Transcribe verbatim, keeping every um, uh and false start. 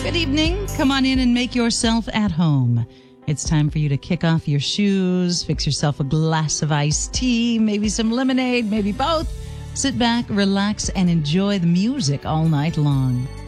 Good evening. Come on in and make yourself at home. It's time for you to kick off your shoes, fix yourself a glass of iced tea, maybe some lemonade, maybe both. Sit back, relax, and enjoy the music all night long.